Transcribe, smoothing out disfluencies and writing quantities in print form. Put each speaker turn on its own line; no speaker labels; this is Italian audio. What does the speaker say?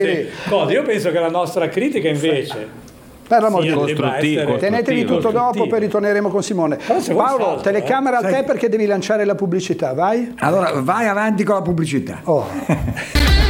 Io penso che la nostra critica invece
per l'amor di Dio,
costruttivo.
tenetevi tutto dopo, poi ritorneremo con Simone. Paolo,
salto,
telecamera a te perché devi lanciare la pubblicità, vai?
Allora vai avanti con la pubblicità.
Oh.